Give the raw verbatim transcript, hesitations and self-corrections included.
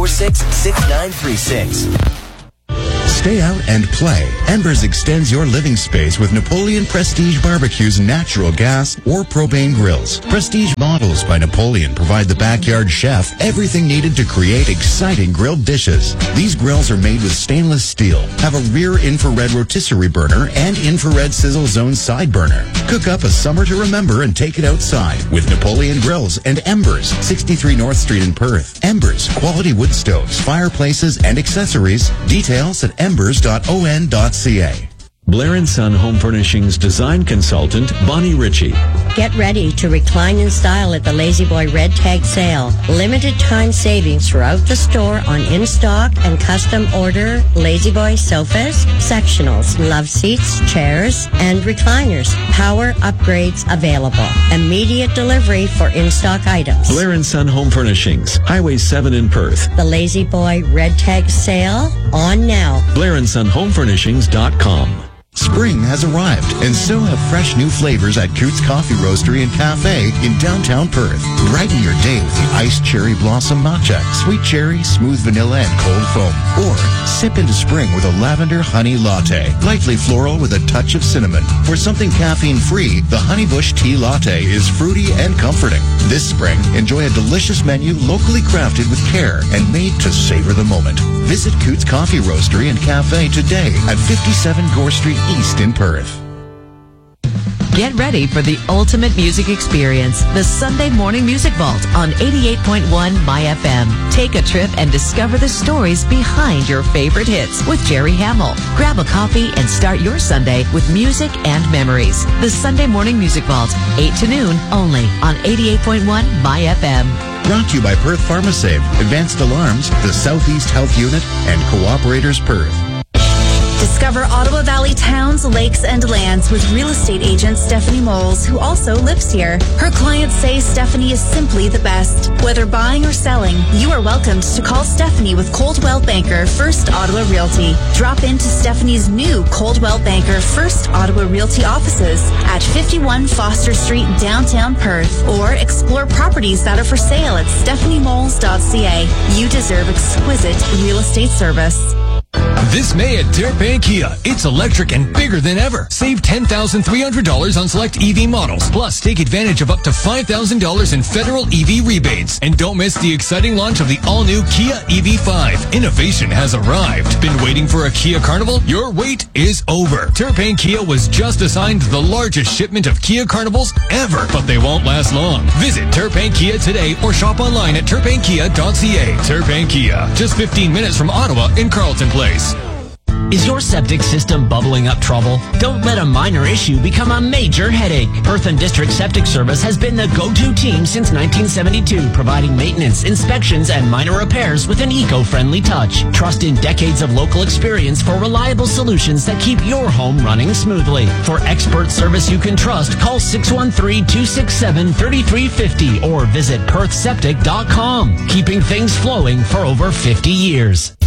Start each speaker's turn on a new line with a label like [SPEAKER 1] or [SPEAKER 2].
[SPEAKER 1] six, six nine three six.
[SPEAKER 2] Stay out and play. Embers extends your living space with Napoleon Prestige Barbecue's natural gas or propane grills. Prestige models by Napoleon provide the backyard chef everything needed to create exciting grilled dishes. These grills are made with stainless steel, have a rear infrared rotisserie burner and infrared sizzle zone side burner. Cook up a summer to remember and take it outside with Napoleon Grills and Embers, sixty-three North Street in Perth. Embers, quality wood stoves, fireplaces, and accessories. Details at embers dot o n dot c a.
[SPEAKER 3] Blair and Son Home Furnishings design consultant Bonnie Ritchie.
[SPEAKER 4] Get ready to recline in style at the Lazy Boy Red Tag Sale. Limited time savings throughout the store on in-stock and custom order Lazy Boy sofas, sectionals, love seats, chairs, and recliners. Power upgrades available. Immediate delivery for in-stock items.
[SPEAKER 3] Blair and Son Home Furnishings, Highway seven in Perth.
[SPEAKER 4] The Lazy Boy Red Tag Sale on now.
[SPEAKER 3] Blair and Son Home Furnishings dot com.
[SPEAKER 2] Spring has arrived, and so have fresh new flavors at Coots Coffee Roastery and Cafe in downtown Perth. Brighten your day with the iced cherry blossom matcha, sweet cherry, smooth vanilla, and cold foam. Or sip into spring with a lavender honey latte, lightly floral with a touch of cinnamon. For something caffeine-free, the Honeybush Tea Latte is fruity and comforting. This spring, enjoy a delicious menu locally crafted with care and made to savor the moment. Visit Coots Coffee Roastery and Cafe today at fifty-seven Gore Street East in Perth.
[SPEAKER 5] Get ready for the ultimate music experience, the Sunday Morning Music Vault on eighty-eight point one My F M. Take a trip and discover the stories behind your favorite hits with Jerry Hamill. Grab a coffee and start your Sunday with music and memories. The Sunday Morning Music Vault, eight to noon, only on eighty-eight point one My F M.
[SPEAKER 2] Brought to you by Perth PharmaSave, Advanced Alarms, the Southeast Health Unit, and Cooperators Perth.
[SPEAKER 6] Discover Ottawa Valley towns, lakes, and lands with real estate agent Stephanie Moles, who also lives here. Her clients say Stephanie is simply the best. Whether buying or selling, you are welcomed to call Stephanie with Coldwell Banker First Ottawa Realty. Drop into Stephanie's new Coldwell Banker First Ottawa Realty offices at fifty-one Foster Street, downtown Perth, or explore properties that are for sale at stephanie moles dot c a. You deserve exquisite real estate service.
[SPEAKER 7] This May at Terrapin Kia, it's electric and bigger than ever. Save ten thousand three hundred dollars on select E V models. Plus, take advantage of up to five thousand dollars in federal E V rebates. And don't miss the exciting launch of the all-new Kia E V five. Innovation has arrived. Been waiting for a Kia Carnival? Your wait is over. Terrapin Kia was just assigned the largest shipment of Kia Carnivals ever, but they won't last long. Visit Terrapin Kia today or shop online at terrapin kia dot c a. Terrapin Kia, just fifteen minutes from Ottawa in Carleton Place.
[SPEAKER 8] Is your septic system bubbling up trouble? Don't let a minor issue become a major headache. Perth and District Septic Service has been the go-to team since nineteen seventy-two, providing maintenance, inspections, and minor repairs with an eco-friendly touch. Trust in decades of local experience for reliable solutions that keep your home running smoothly. For expert service you can trust, call six one three, two six seven, three three five zero or visit perth septic dot com. Keeping things flowing for over fifty years.